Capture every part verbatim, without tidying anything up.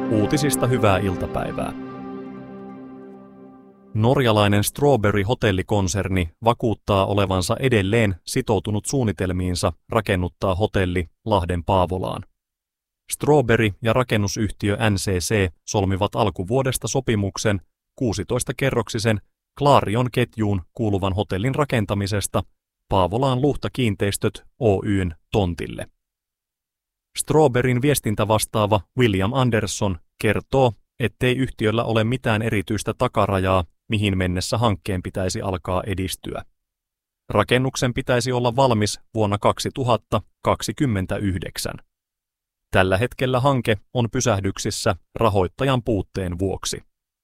Uutisista hyvää iltapäivää. Norjalainen Strawberry-hotellikonserni vakuuttaa olevansa edelleen sitoutunut suunnitelmiinsa rakennuttaa hotelli Lahden Paavolaan. Strawberry ja rakennusyhtiö N C C solmivat alkuvuodesta sopimuksen kuusitoista-kerroksisen Clarion ketjuun kuuluvan hotellin rakentamisesta Paavolaan Luhta-kiinteistöt Oy:n tontille. Strawberryn viestintävastaava William Anderson kertoo, ettei yhtiöllä ole mitään erityistä takarajaa, mihin mennessä hankkeen pitäisi alkaa edistyä. Rakennuksen pitäisi olla valmis vuonna kaksituhattakaksikymmentäyhdeksän. Tällä hetkellä hanke on pysähdyksissä rahoittajan puutteen vuoksi.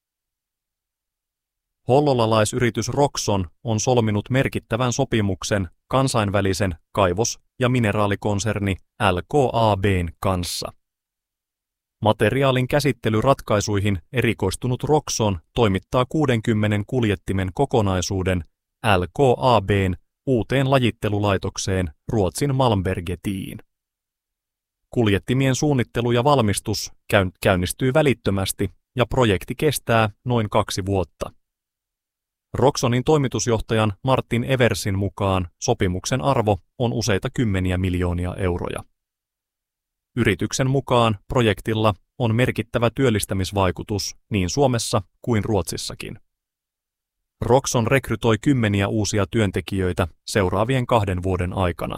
Hollolalaisyritys Roxon on solminut merkittävän sopimuksen kansainvälisen kaivos- ja mineraalikonserni L K A B:n kanssa. Materiaalin käsittelyratkaisuihin erikoistunut Roxon toimittaa kuudenkymmenen kuljettimen kokonaisuuden L K A B:n uuteen lajittelulaitokseen Ruotsin Malmbergetiin. Kuljettimien suunnittelu ja valmistus käynnistyy välittömästi ja projekti kestää noin kaksi vuotta. Roxonin toimitusjohtajan Martin Eversin mukaan sopimuksen arvo on useita kymmeniä miljoonia euroja. Yrityksen mukaan projektilla on merkittävä työllistämisvaikutus niin Suomessa kuin Ruotsissakin. Roxon rekrytoi kymmeniä uusia työntekijöitä seuraavien kahden vuoden aikana.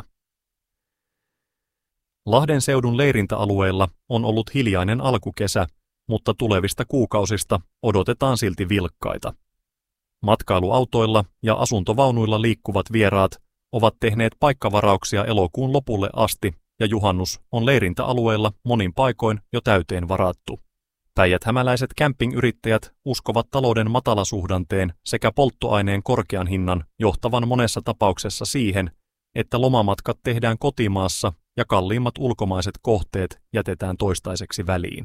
Lahden seudun leirintäalueella on ollut hiljainen alkukesä, mutta tulevista kuukausista odotetaan silti vilkkaita. Matkailuautoilla ja asuntovaunuilla liikkuvat vieraat ovat tehneet paikkavarauksia elokuun lopulle asti ja juhannus on leirintäalueella monin paikoin jo täyteen varattu. Päijät-hämäläiset campingyrittäjät uskovat talouden matalasuhdanteen sekä polttoaineen korkean hinnan johtavan monessa tapauksessa siihen, että lomamatkat tehdään kotimaassa ja kalliimmat ulkomaiset kohteet jätetään toistaiseksi väliin.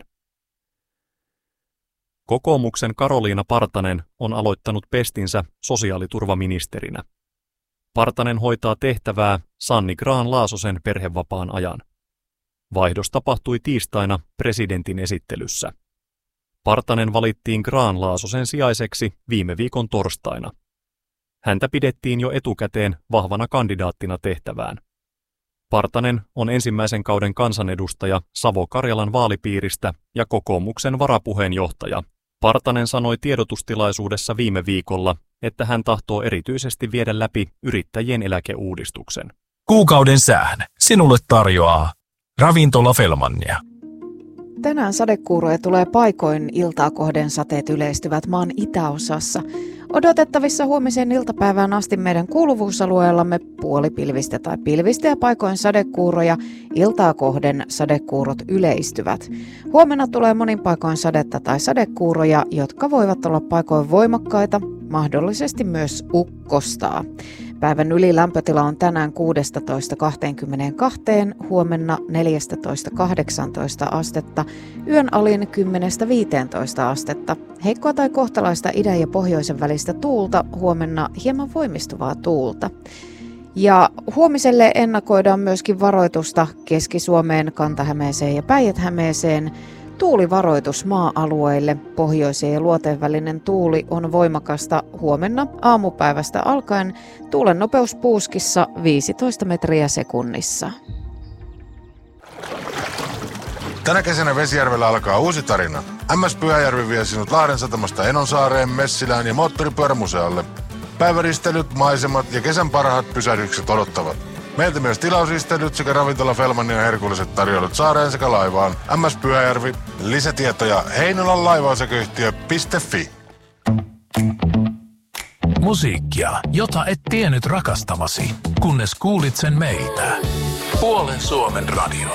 Kokoomuksen Karoliina Partanen on aloittanut pestinsä sosiaaliturvaministerinä. Partanen hoitaa tehtävää Sanni Grahn-Laasosen perhevapaan ajan. Vaihdos tapahtui tiistaina presidentin esittelyssä. Partanen valittiin Grahn-Laasosen sijaiseksi viime viikon torstaina. Häntä pidettiin jo etukäteen vahvana kandidaattina tehtävään. Partanen on ensimmäisen kauden kansanedustaja Savo-Karjalan vaalipiiristä ja kokoomuksen varapuheenjohtaja. Partanen sanoi tiedotustilaisuudessa viime viikolla, että hän tahtoo erityisesti viedä läpi yrittäjien eläkeuudistuksen. Kuukauden sään sinulle tarjoaa Ravintola Fellmania. Tänään sadekuuroja tulee paikoin, iltaa kohden sateet yleistyvät maan itäosassa. Odotettavissa huomisen iltapäivään asti meidän kuuluvuusalueellamme puolipilvistä tai pilvistä ja paikoin sadekuuroja, iltaa kohden sadekuurot yleistyvät. Huomenna tulee monin paikoin sadetta tai sadekuuroja, jotka voivat olla paikoin voimakkaita, mahdollisesti myös ukkostaa. Päivän ylilämpötila on tänään kuusitoista kaksikymmentäkaksi, huomenna neljätoista kahdeksantoista astetta, yön alin kymmenen viisitoista astetta. Heikkoa tai kohtalaista idän ja pohjoisen välistä tuulta, huomenna hieman voimistuvaa tuulta. Ja huomiselle ennakoidaan myöskin varoitusta Keski-Suomeen, Kanta-Hämeeseen ja Päijät-Hämeeseen. Tuulivaroitus maa-alueille. Pohjoisen ja luoteen välinen tuuli on voimakasta huomenna aamupäivästä alkaen. Tuulen nopeus puuskissa viisitoista metriä sekunnissa. Tänä kesänä Vesijärvellä alkaa uusi tarina. M S Pyhäjärvi vie sinut Lahden satamasta Enonsaareen, Messilään ja moottoripyörämuseolle. Päiväristelyt, maisemat ja kesän parhaat pysähdykset odottavat. Meiltä myös tilausristelyt sekä Ravintola Fellmania ja herkulliset tarjoilut saareen sekä laivaan. M S Pyhäjärvi. Lisätietoja heinolan laivausekoyhtiö piste fi. Musiikkia, jota et tiennyt rakastavasi, kunnes kuulit sen meiltä. Puolen Suomen radio.